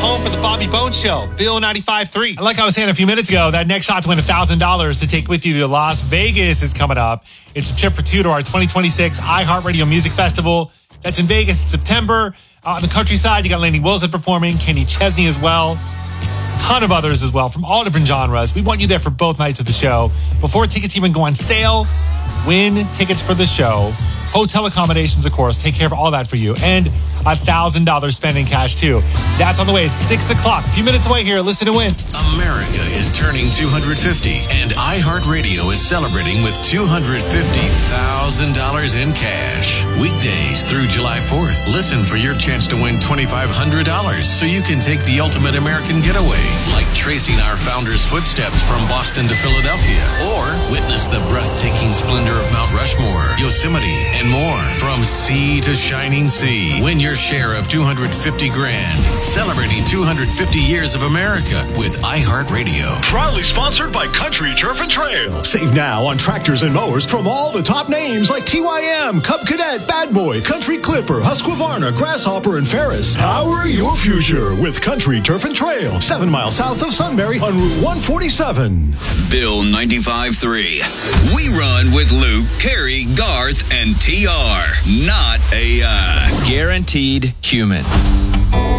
home for the Bobby Bones Show. Bill 95.3. Like I was saying a few minutes ago, that next shot to win $1,000 to take with you to Las Vegas is coming up. It's a trip for two to our 2026 iHeartRadio Music Festival. That's in Vegas in September. On the countryside, you got Lainey Wilson performing, Kenny Chesney as well. Ton of others as well from all different genres. We want you there for both nights of the show. Before tickets even go on sale, win tickets for the show. Hotel accommodations, of course, take care of all that for you. And $1,000 spending cash, too. That's on the way. It's 6 o'clock. A few minutes away here. Listen to win. America is turning 250, and iHeartRadio is celebrating with $250,000 in cash. Weekdays through July 4th. Listen for your chance to win $2,500 so you can take the ultimate American getaway, like tracing our founder's footsteps from Boston to Philadelphia, or witness the breathtaking splendor of Mount Rushmore, Yosemite, and more. From sea to shining sea. Win your share of $250,000. Celebrating 250 years of America with iHeartRadio. Proudly sponsored by Country Turf and Trail. Save now on tractors and mowers from all the top names like TYM, Cub Cadet, Bad Boy, Country Clipper, Husqvarna, Grasshopper, and Ferris. Power your future with Country Turf and Trail. 7 miles south of Sunbury on Route 147. Bill 95.3. We run with Luke, Carrie, Garth, and TR. Not AI. Guaranteed human.